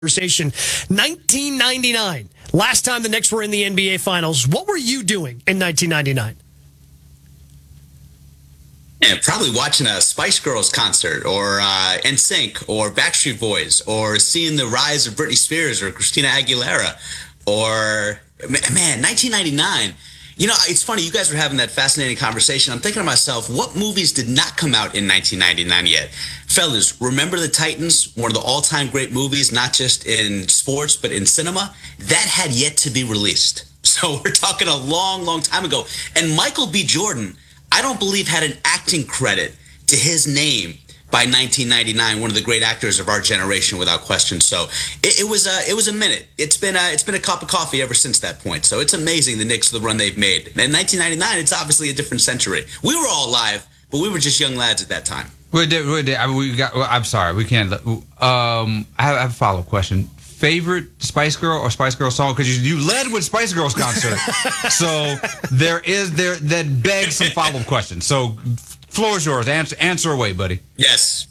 conversation. 1999, last time the Knicks were in the NBA Finals. What were you doing in 1999? Yeah, probably watching a Spice Girls concert or NSYNC or Backstreet Boys or seeing the rise of Britney Spears or Christina Aguilera or, man, 1999. You know, it's funny, you guys were having that fascinating conversation. I'm thinking to myself, what movies did not come out in 1999 yet? Fellas, remember the Titans, one of the all-time great movies, not just in sports, but in cinema? That had yet to be released. So we're talking a long, long time ago. And Michael B. Jordan, I don't believe had an acting credit to his name by 1999, one of the great actors of our generation, without question. So it was a minute. It's been a cup of coffee ever since that point. So it's amazing the Knicks, the run they've made. In 1999, it's obviously a different century. We were all alive, but we were just young lads at that time. I'm sorry, we can't. I have a follow-up question. Favorite Spice Girl or Spice Girl song? Because you led with Spice Girls concert, so that begs some follow-up questions. So, floor is yours. Answer away, buddy. Yes.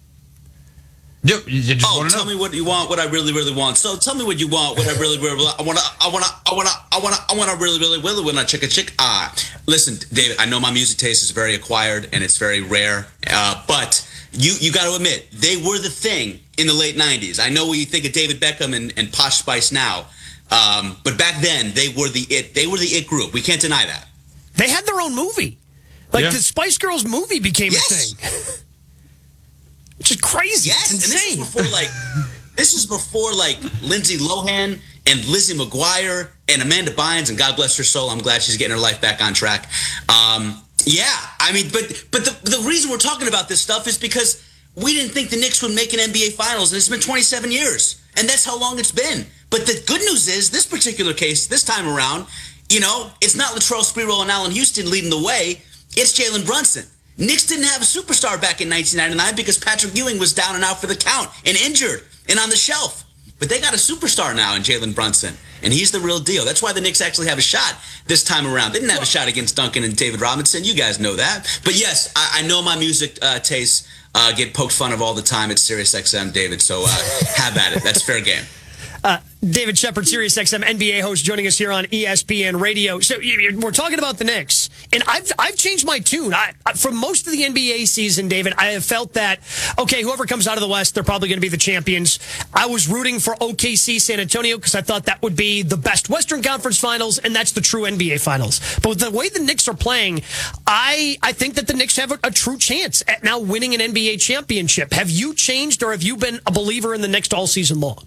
You just want to know. Tell me what you want. What I really, really want. So tell me what you want. What I really, really want. I want to really, really, really want to chick. Listen, David. I know my music taste is very acquired and it's very rare. But you got to admit they were the thing in the late 90s. I know what you think of David Beckham and Posh Spice now, but back then they were the it. They were the it group. We can't deny that. They had their own movie. The Spice Girls movie became a thing. Which is crazy. Yes, it's insane. And this is before Lindsay Lohan and Lizzie McGuire and Amanda Bynes, and God bless her soul, I'm glad she's getting her life back on track. Yeah, I mean, but the reason we're talking about this stuff is because we didn't think the Knicks would make an NBA Finals, and it's been 27 years, and that's how long it's been. But the good news is, this particular case, this time around, it's not Latrell Sprewell and Allen Houston leading the way. It's Jalen Brunson. Knicks didn't have a superstar back in 1999 because Patrick Ewing was down and out for the count and injured and on the shelf. But they got a superstar now in Jalen Brunson, and he's the real deal. That's why the Knicks actually have a shot this time around. They didn't have a shot against Duncan and David Robinson. You guys know that. But yes, I know my music tastes get poked fun of all the time at SiriusXM, David, so have at it. That's fair game. David Shepard, SiriusXM NBA host, joining us here on ESPN Radio. So we're talking about the Knicks, and I've changed my tune. For most of the NBA season, David, I have felt that, okay, whoever comes out of the West, they're probably going to be the champions. I was rooting for OKC San Antonio because I thought that would be the best Western Conference Finals, and that's the true NBA Finals. But with the way the Knicks are playing, I think that the Knicks have a true chance at now winning an NBA championship. Have you changed, or have you been a believer in the Knicks all season long?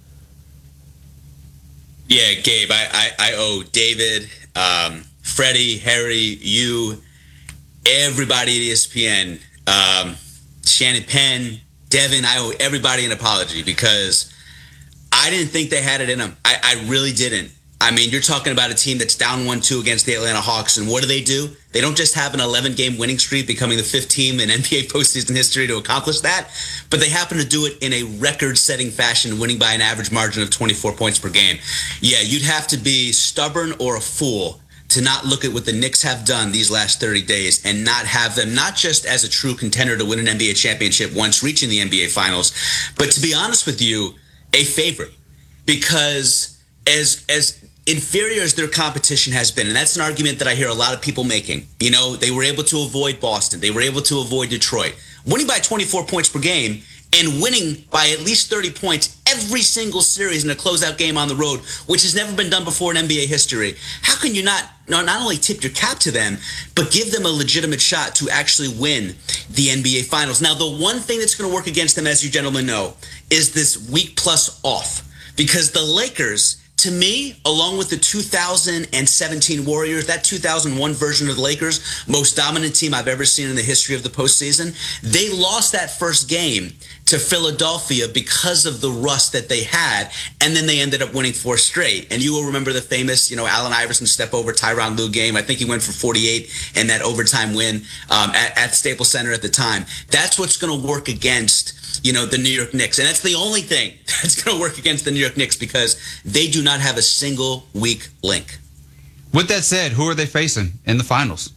Yeah, Gabe, I owe David, Freddie, Harry, you, everybody at ESPN, Shannon Penn, Devin, I owe everybody an apology because I didn't think they had it in them. I really didn't. I mean, you're talking about a team that's down 1-2 against the Atlanta Hawks, and what do? They don't just have an 11-game winning streak, becoming the fifth team in NBA postseason history to accomplish that, but they happen to do it in a record-setting fashion, winning by an average margin of 24 points per game. Yeah, you'd have to be stubborn or a fool to not look at what the Knicks have done these last 30 days and not have them, not just as a true contender to win an NBA championship once reaching the NBA Finals, but to be honest with you, a favorite. Because as inferior as their competition has been, and that's an argument that I hear a lot of people making. They were able to avoid Boston. They were able to avoid Detroit. Winning by 24 points per game and winning by at least 30 points every single series in a closeout game on the road, which has never been done before in NBA history. How can you not only tip your cap to them, but give them a legitimate shot to actually win the NBA Finals? Now, the one thing that's going to work against them, as you gentlemen know, is this week plus off. Because the Lakers, to me, along with the 2017 Warriors, that 2001 version of the Lakers, most dominant team I've ever seen in the history of the postseason, they lost that first game to Philadelphia because of the rust that they had, and then they ended up winning 4 straight. And you will remember the famous, Allen Iverson step over Tyronn Lue game. I think he went for 48 in that overtime win at Staples Center at the time. That's what's going to work against the New York Knicks. And that's the only thing that's going to work against the New York Knicks because they do not have a single weak link. With that said, who are they facing in the finals?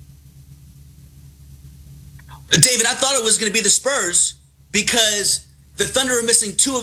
David, I thought it was going to be the Spurs because the Thunder are missing two of